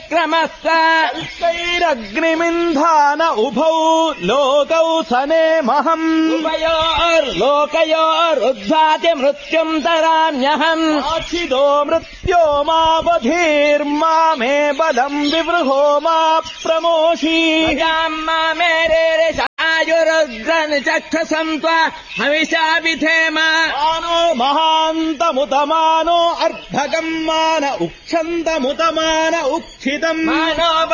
विक्रमस्व कैरग्निमिन्धान उभौ लोकौ सनेमहम् उभयोर्लोकयोरुद्धाति मृत्युम् तराम्यहम् आचिदो मृत्यो मावधीर्मामे बलम् विवृहो मा प्रमोषी आयुरुग्रन् चक्षुषम् त्वा हविषाभिधेम मानो महान्तमुतमानो अर्धगम् मान उक्षन्तमुतमान उक्षितम् मानो